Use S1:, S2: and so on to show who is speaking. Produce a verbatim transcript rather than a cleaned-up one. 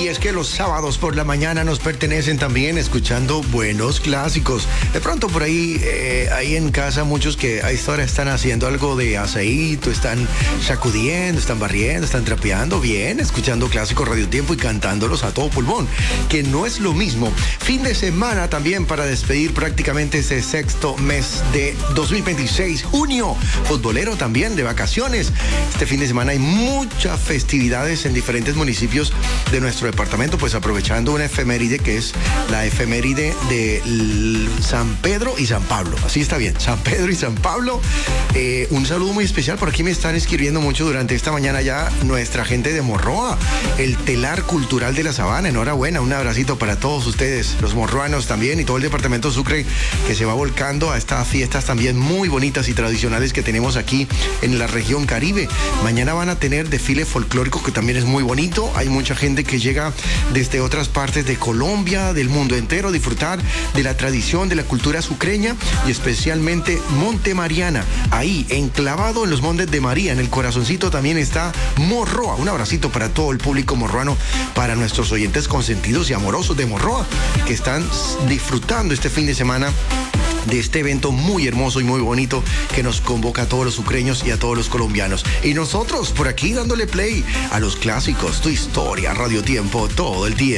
S1: Y es que los sábados por la mañana nos pertenecen también escuchando buenos clásicos. De pronto por ahí, eh, ahí en casa muchos que a esta hora están haciendo algo de aseíto, están sacudiendo, están barriendo, están trapeando bien, escuchando clásicos Radio Tiempo y cantándolos a todo pulmón, que no es lo mismo. Fin de semana también para despedir prácticamente ese sexto mes de dos mil veintiséis, junio, futbolero también de vacaciones. Este fin de semana hay muchas festividades en diferentes municipios de nuestro departamento, pues aprovechando una efeméride que es la efeméride de San Pedro y San Pablo. Así está bien, San Pedro y San Pablo. Eh, un saludo muy especial, por aquí me están escribiendo mucho durante esta mañana ya nuestra gente de Morroa, el telar cultural de la Sabana. Enhorabuena, un abracito para todos ustedes, los morroanos también, y todo el departamento Sucre que se va volcando a estas fiestas también muy bonitas y tradicionales que tenemos aquí en la región Caribe. Mañana van a tener desfile folclórico que también es muy bonito. Hay mucha gente que llega desde otras partes de Colombia, del mundo entero, a disfrutar de la tradición, de la cultura sucreña y especialmente Monte Mariana. Ahí, enclavado en los Montes de María, en el corazoncito también está Morroa. Un abracito para todo el público morroano, para nuestros oyentes consentidos y amorosos de Morroa, que están disfrutando este fin de semana de este evento muy hermoso y muy bonito que nos convoca a todos los sucreños y a todos los colombianos. Y nosotros por aquí dándole play a los clásicos, tu historia, Radio Tiempo, todo el tiempo.